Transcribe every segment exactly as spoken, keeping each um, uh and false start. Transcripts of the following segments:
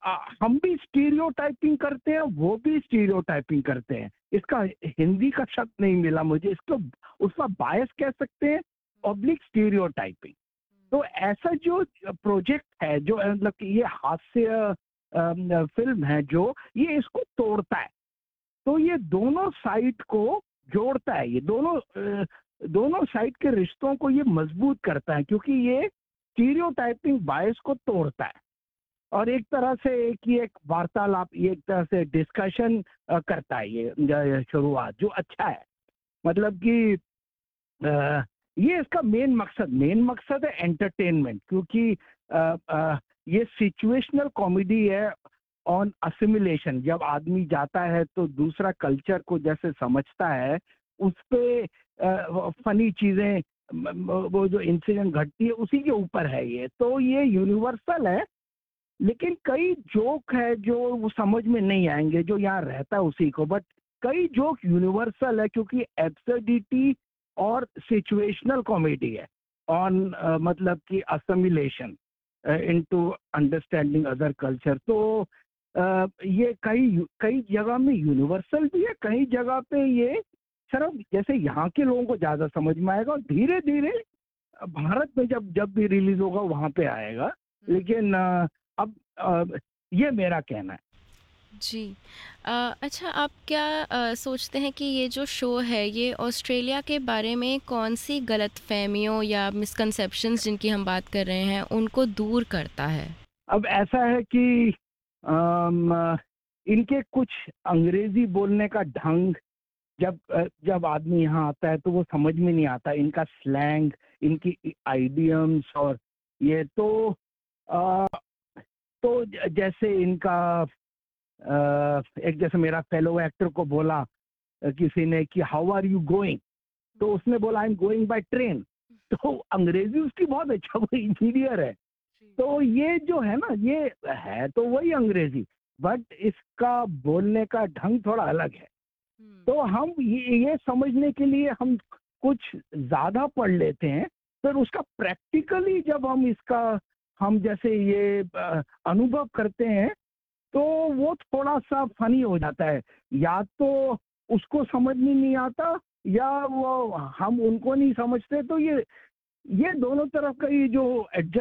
आ, हम भी स्टीरियोटाइपिंग करते हैं, वो भी स्टीरियोटाइपिंग करते हैं। इसका हिंदी का शब्द नहीं मिला मुझे, इसको उसका बायस कह सकते हैं, ऑब्लिक स्टीरियोटाइपिंग। तो ऐसा जो प्रोजेक्ट है, जो मतलब कि ये हास्य अम, फिल्म है, जो ये इसको तोड़ता है, तो ये दोनों साइड को जोड़ता है, ये दोनों अ, दोनों साइड के रिश्तों को ये मजबूत करता है, क्योंकि ये स्टीरियोटाइपिंग बायस को तोड़ता है और एक तरह से एक ही एक वार्तालाप, ये एक तरह से डिस्कशन करता है ये ज- शुरुआत, जो अच्छा है। मतलब कि अ, ये इसका मेन मकसद मेन मकसद है एंटरटेनमेंट, क्योंकि अ, अ, ये सिचुएशनल कॉमेडी है ऑन असिमिलेशन। जब आदमी जाता है तो दूसरा कल्चर को जैसे समझता है, उस पे फनी चीजें, म- म- वो जो इंसिडेंट घटती है उसी के ऊपर है ये। तो ये यूनिवर्सल है, लेकिन कई जोक है जो वो समझ में नहीं आएंगे, जो यहाँ रहता है उसी को। बट कई जोक यूनिवर्सल है, क्योंकि एब्सर्डिटी और सिचुएशनल कॉमेडी है ऑन मतलब कि असमिलेशन इनटू अंडरस्टैंडिंग अदर कल्चर। तो अ, ये कई कई जगह में यूनिवर्सल भी है, कई जगह पे ये सिर्फ जैसे यहाँ के लोगों को ज्यादा समझ में आएगा, और धीरे धीरे भारत में जब जब भी रिलीज होगा वहां पे आएगा। लेकिन अ, अब अ, ये मेरा कहना है। जी। अ, अच्छा, आप क्या अ, सोचते हैं कि ये जो शो है ये ऑस्ट्रेलिया के बारे में कौन-सी गलतफ़हमियों या मिसकंसेप्शंस जिनकी हम बात कर रहे हैं उनको दूर करता है? अब ऐसा है कि अम, इनके कुछ अंग्रेजी बोलने का ढंग, जब अ, जब आदमी यहाँ आता है तो वो समझ में नहीं आता, इनका स्लैंग, इनकी आइडियम्स, और ये तो अ, तो ज- जैसे इनका अ, एक जैसे मेरा फेलो एक्टर को बोला अ, किसी ने कि हाउ आर यू गोइंग, तो उसने बोला I am going by train. तो अंग्रेजी उसकी बहुत अच्छा, वो इंजीनियर है। तो ये जो है ना, ये है तो वही अंग्रेजी, बट इसका बोलने का ढंग थोड़ा अलग है। तो हम ये ये समझने के लिए हम कुछ ज्यादा पढ़ लेते हैं, फिर उसका प्रैक्टिकली जब हम इसका हम जैसे ये अ, अनुभव करते हैं, तो वो थोड़ा सा फनी हो जाता है। या तो उसको समझ में नहीं आता, या वो हम उनको नहीं समझते। तो ये ये दोनों तरफ का ये जो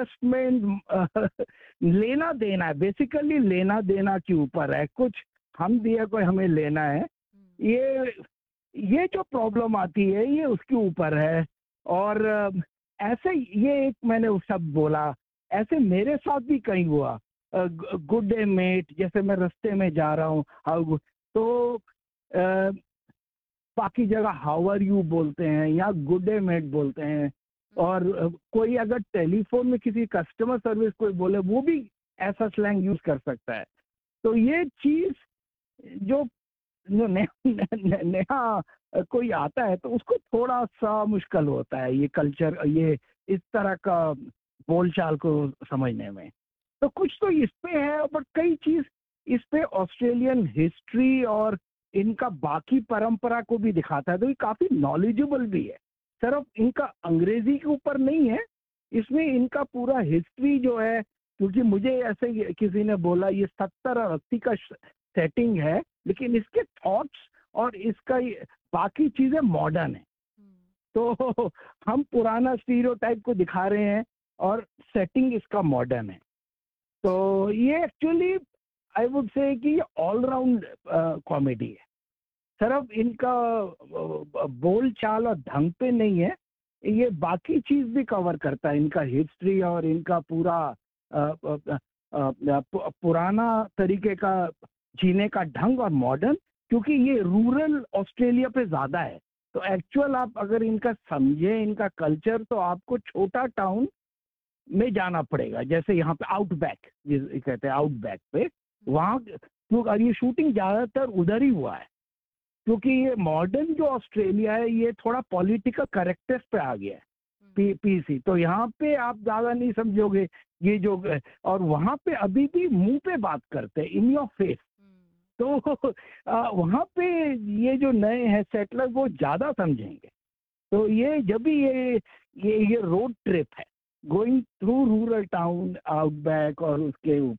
एडजस्टमेंट लेना देना है, बेसिकली लेना देना के ऊपर है। कुछ हम दिए, कोई हमें लेना है। ये ये जो प्रॉब्लम आती है ये उसके ऊपर है। और अ, ऐसे ये एक मैंने उस शब्द बोला, ऐसे मेरे साथ भी कहीं हुआ। गुड डे मेट, जैसे मैं रास्ते में जा रहा हूँ, हाउ, तो अ, बाकी जगह हाउ आर यू बोलते हैं या गुड डे मेट बोलते हैं। और अ, कोई अगर टेलीफोन में किसी कस्टमर सर्विस कोई बोले, वो भी ऐसा स्लैंग यूज कर सकता है। तो ये चीज जो जो नया नया नया कोई आता है तो उसको थोड़ा सा मुश्किल होता है ये कल्चर, ये इस तरह का बोलचाल को समझने में। तो कुछ तो इस पे है, बट कई चीज इस पे ऑस्ट्रेलियन हिस्ट्री और इनका बाकी परंपरा को भी दिखाता है, तो ये काफी नॉलेजेबल भी है। सिर्फ इनका अंग्रेजी के ऊपर नहीं है, इसमें इनका पूरा हिस्ट्री जो है। क्योंकि मुझे ऐसे ही किसी ने बोला ये सत्तर और अस्सी का सेटिंग है, लेकिन इसके थॉट्स और इसका ये बाकी चीजें मॉडर्न है। तो हम पुराना स्टीरियोटाइप को दिखा रहे हैं और सेटिंग इसका मॉडर्न है। तो ये एक्चुअली आई वुड से कि ये ऑल राउंड कॉमेडी है। सिर्फ इनका अ, बोल चाल और ढंग पे नहीं है, ये बाकी चीज भी कवर करता है, इनका हिस्ट्री और इनका पूरा अ, अ, अ, अ, पु- पुराना तरीके का जीने का ढंग और मॉडर्न। क्योंकि ये रूरल ऑस्ट्रेलिया पे ज्यादा है, तो एक्चुअल आप अगर इनका समझे, इनका कल्चर, तो आपको छोटा टाउन में जाना पड़ेगा। जैसे यहाँ पे आउटबैक जिसे कहते हैं, आउटबैक पे वहाँ क्यों, और ये शूटिंग ज्यादातर उधर ही हुआ है। क्योंकि ये मॉडर्न जो ऑस्ट्रेलिया है ये थोड़ा पॉलिटिकल करेक्टनेस पे आ गया है, पी पीसी। तो यहाँ पे आप ज्यादा नहीं समझोगे ये जो, और वहाँ पे अभी भी मुंह पे बात करते हैं, इन योर फेस। तो आ, वहाँ पे ये जो नए हैं सेटलर वो ज्यादा समझेंगे। तो ये जब भी ये ये ये रोड ट्रिप है, going through rural town, outback और उसके